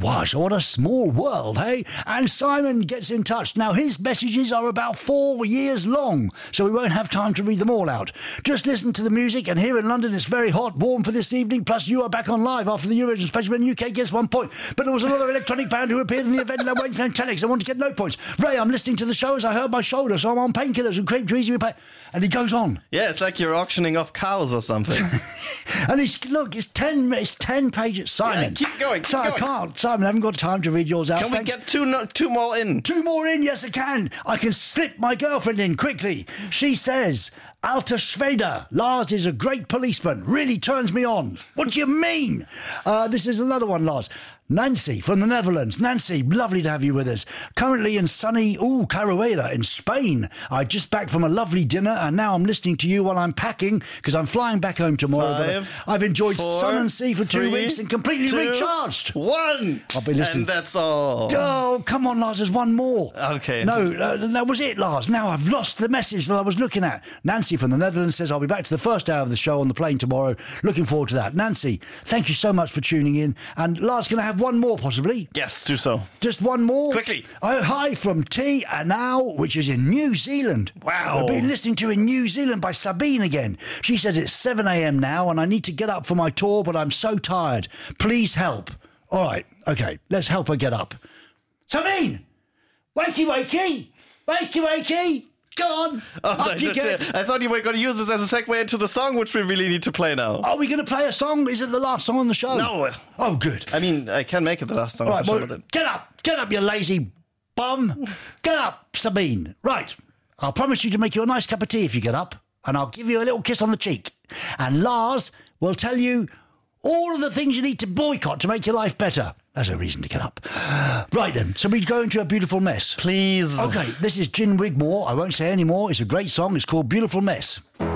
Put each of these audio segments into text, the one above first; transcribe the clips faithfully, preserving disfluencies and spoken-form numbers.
Gosh, what a small world, hey? And Simon gets in touch. Now, his messages are about four years long, so we won't have time to read them all out. Just listen to the music, and here in London it's very hot, warm for this evening, plus you are back on live after the Eurovision special when U K gets one point. But there was another electronic band who appeared in the event and I went on telex. I want to get no points. Ray, I'm listening to the show as I hurt my shoulder, so I'm on painkillers and creep too easy. And he goes on. Yeah, it's like you're auctioning off cows or something. And it's, look, it's ten, it's ten pages. Simon. Yeah, keep going, keep so going. I can't. Simon, I haven't got time to read yours out. Can Thanks. we get two no, two more in? Two more in, yes I can. I can slip my girlfriend in quickly. She says, Alter Schweder, Lars is a great policeman. Really turns me on. What do you mean? Uh, this is another one, Lars. Nancy from the Netherlands. Nancy, lovely to have you with us. Currently in sunny, ooh, Caruela in Spain. I just back from a lovely dinner and now I'm listening to you while I'm packing because I'm flying back home tomorrow. Five, but I've enjoyed four, sun and sea for two three, weeks and completely two, recharged. One. I'll be listening. And that's all. Oh, come on, Lars, there's one more. Okay. No, uh, that was it, Lars. Now I've lost the message that I was looking at. Nancy from the Netherlands says, I'll be back to the first hour of the show on the plane tomorrow. Looking forward to that. Nancy, thank you so much for tuning in. And Lars, can I have one more, possibly? Yes, do so. Just one more? Quickly. Oh, hi from T Anau, which is in New Zealand. Wow. I've been listening to in New Zealand by Sabine again. She says it's seven a.m. now and I need to get up for my tour, but I'm so tired. Please help. All right, okay, let's help her get up. Sabine! Wakey, wakey! Wakey, wakey! Go on, Oh, up I, you just- get. I thought you were going to use this as a segue into the song, which we really need to play now. Are we going to play a song? Is it the last song on the show? No. Oh, good. I mean, I can make it the last song. All of right, the show, well, but then- get up. Get up, you lazy bum. Get up, Sabine. Right. I'll promise you to make you a nice cup of tea if you get up, and I'll give you a little kiss on the cheek. And Lars will tell you all of the things you need to boycott to make your life better. That's a reason to get up. Right then, so we go into a beautiful mess. Please. Okay, this is Gin Wigmore. I won't say any more. It's a great song. It's called Beautiful Mess.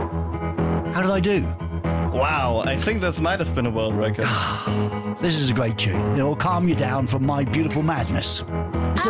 How did I do? Wow, I think this might have been a world record. This is a great tune. It will calm you down from my beautiful madness.